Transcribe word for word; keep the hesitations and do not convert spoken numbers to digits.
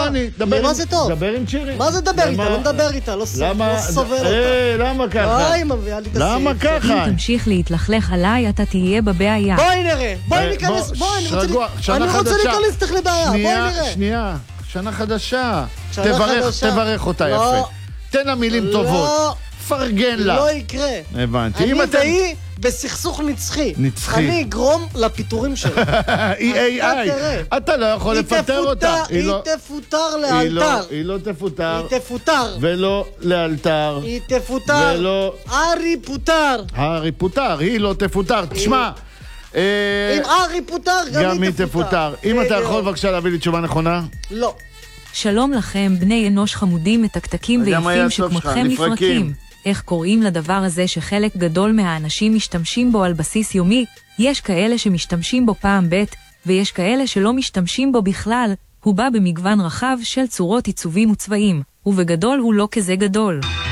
למה אני? מה זה טוב? דבר עם צ'ירי. מה זה דבר איתה? לא מדבר איתה, לא סובר אותה. למה ככה? אוי, מביאה לי את הסעיף. למה ככה? אם תמשיך להתלכלך עליי, אתה תהיה בבעיה. בואי נראה, בואי ניכנס, בואי, אני רוצה להיכנס לך לבעיה, בואי נראה. שנייה, שנה חדשה. שנה חדשה. תברך אותה יפה. תן לה מילים טובות. פרגן לה. לא יקרה. הבנתי. אני והיא בסכסוך נצחי. נצחי. אני אגרום לפיטורים שלה. היא איי איי. אתה לא יכול לפטר אותה. היא תפוטר לאלתר. היא לא תפוטר. היא תפוטר. ולא לאלתר. היא תפוטר. ולא... ארי פוטר. ארי פוטר. היא לא תפוטר. תשמע. אם ארי פוטר, גם היא תפוטר. אם אתה יכול בבקשה להביא לי תשובה נכונה? לא. שלום לכם, בני אנוש חמודים, מתקתקים ויפים שכמותכם נפרקים. איך קוראים לדבר הזה שחלק גדול מהאנשים משתמשים בו על בסיס יומי? יש כאלה שמשתמשים בו פעם ב' ויש כאלה שלא משתמשים בו בכלל. הוא בא במגוון רחב של צורות, עיצובים וצבעים, ובגדול הוא לא כזה גדול.